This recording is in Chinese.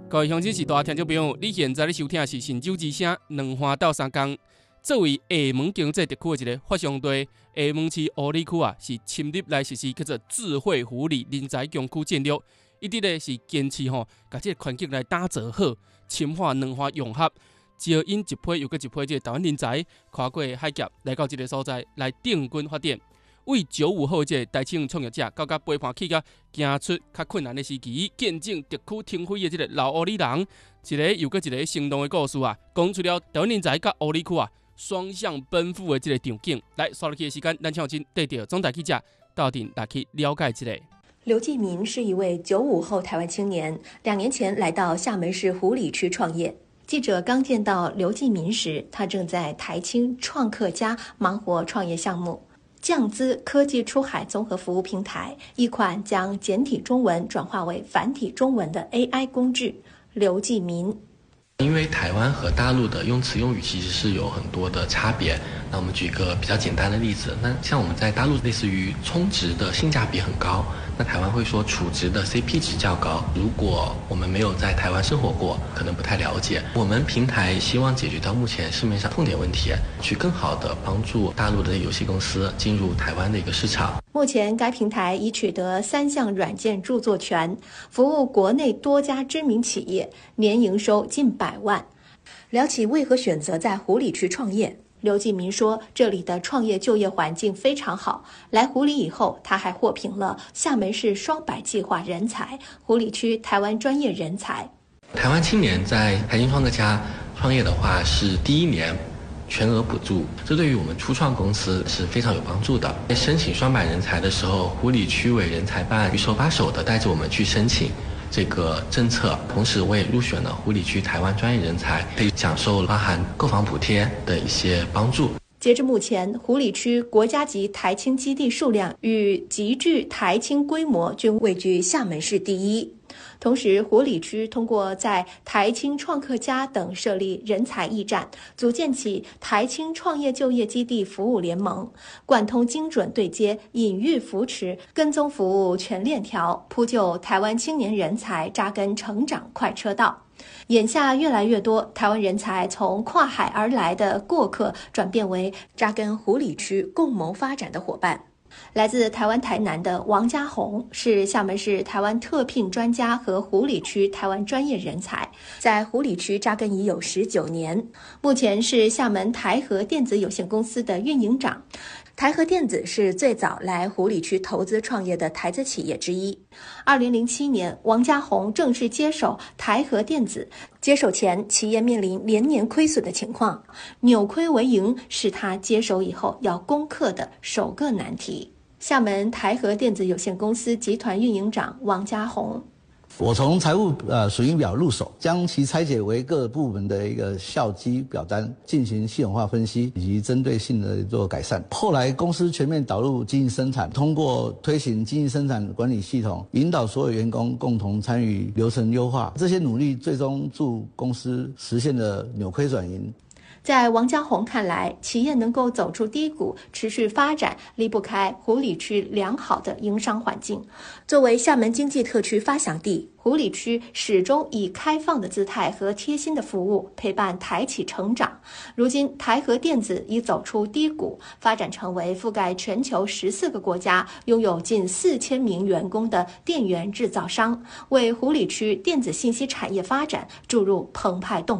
各位乡亲是大家听众朋友，你现在收听的是神州之声两花斗三江。作为厦门经济特区的一个发祥地，厦门市湖里区是深入来实施叫做智慧福利人才强区战略，一直是坚持把这个环境来打造好，深化两花融合，招引一批又一批这个台湾人才跨过海峡来到这个所在来定居发展。为95后这台青创业者，到陪伴去行出较困难的时期，见证特区腾飞的这个老湖里人，一个又一个生动的故事讲出了台湾人才甲湖里区双向奔赴的这个场景。来，刷落去的时间，咱请请带着总台记者到底来去了解一下。 刘继民是一位95后台湾青年，2年前来到厦门市湖里区创业。记者刚见到刘继民时，他正在台青创客家忙活创业项目。降资科技出海综合服务平台，一款将简体中文转化为繁体中文的 AI 工具。刘继民， 因为台湾和大陆的用词用语其实是有很多的差别，那我们举一个比较简单的例子，那像我们在大陆类似于充值的性价比很高，那台湾会说储值的 CP 值较高。如果我们没有在台湾生活过，可能不太了解。我们平台希望解决到目前市面上痛点问题，去更好的帮助大陆的游戏公司进入台湾的一个市场。 目前该平台已取得3项软件著作权，服务国内多家知名企业，年营收近100万。聊起为何选择在湖里区创业，刘继民说，这里的创业就业环境非常好。来湖里以后，他还获评了厦门市双百计划人才、湖里区台湾专业人才。 台湾青年在台青创客家创业的话，是第1年全额补助，这对于我们初创公司是非常有帮助的。在申请双百人才的时候，湖里区委人才办手把手的带着我们去申请这个政策，同时我也入选了湖里区台湾专业人才，可以享受包含购房补贴的一些帮助。 截至目前，湖里区国家级台青基地数量与集聚台青规模均位居厦门市第1。同时，湖里区通过在台青创客家等设立人才驿站，组建起台青创业就业基地服务联盟，贯通精准对接、隐喻扶持、跟踪服务全链条，铺就台湾青年人才扎根成长快车道。眼下越来越多台湾人才从跨海而来的过客，转变为扎根湖里区共谋发展的伙伴。来自台湾台南的王家宏是厦门市台湾特聘专家和湖里区台湾专业人才，在湖里区扎根已有19年，目前是厦门台和电子有限公司的运营长。台和电子是最早来湖里区投资创业的台资企业之一。2007年，王家宏正式接手台和电子，接手前企业面临连年亏损的情况，扭亏为盈是他接手以后要攻克的首个难题。厦门台和电子有限公司集团运营长王家宏， 我从财务损益表入手，将其拆解为各部门的一个效基表单，进行系统化分析以及针对性的做改善。后来公司全面导入经营生产，通过推行经营生产管理系统，引导所有员工共同参与流程优化，这些努力最终助公司实现了扭亏转盈。 在王家宏看来，企业能够走出低谷，持续发展，离不开湖里区良好的营商环境。作为厦门经济特区发祥地，湖里区始终以开放的姿态和贴心的服务陪伴台企成长。如今，台和电子已走出低谷，发展成为覆盖全球14个国家、拥有近4000名员工的电源制造商，为湖里区电子信息产业发展注入澎湃动力。